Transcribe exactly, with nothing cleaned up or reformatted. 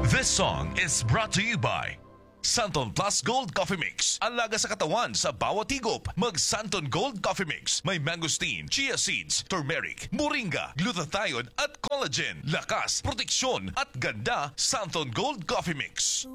This song is brought to you by Santon Plus Gold Coffee Mix. Alaga sa katawan sa bawat higop. Mag Santon Gold Coffee Mix. May mangosteen, chia seeds, turmeric, moringa, glutathione at collagen. Lakas, proteksyon at ganda. Santon Gold Coffee Mix.